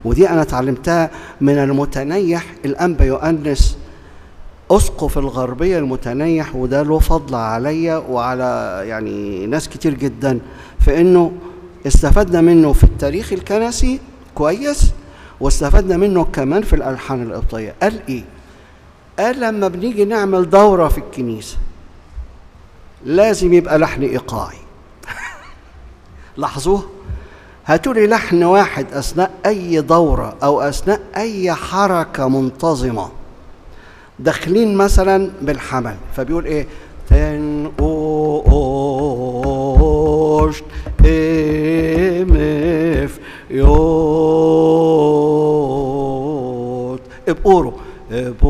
ودي أنا اتعلمتها من المتنيح الأنبا يؤنس أسقف الغربية المتنيح، وده له فضل عليا وعلى يعني ناس كتير جدا، فإنه استفدنا منه في التاريخ الكنسي كويس، واستفدنا منه كمان في الألحان القبطية. قال إيه؟ قال لما بنيجي نعمل دورة في الكنيسة لازم يبقى لحن إيقاعي. لاحظوه؟ هاتوا لي لحن واحد أثناء أي دورة أو أثناء أي حركة منتظمة، داخلين مثلا بالحمل، فبيقول إيه؟ تنقوشت إمف يوت ابقورو